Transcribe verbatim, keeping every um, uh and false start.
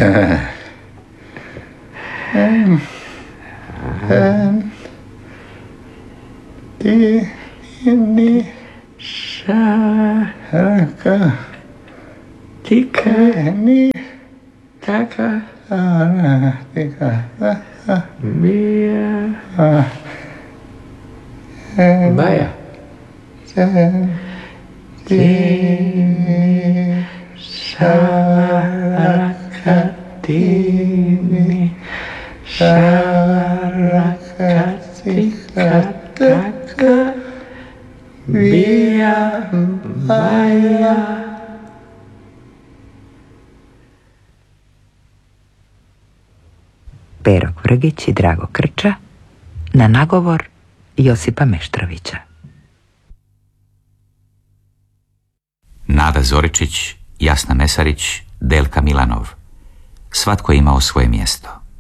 En, en, ti, ni, šaraka, tika, ni, taka, ara, tika, a, a, bija, a, en, baja, en, ti, šarakatini, šarakatika, taka, bija, baja. Pero Vrgić i Drago Krča na nagovor Josipa Meštrovića. Nada Zoričić, Jasna Mesarić, Delka Milanov. Svatko je imao svoje mjesto.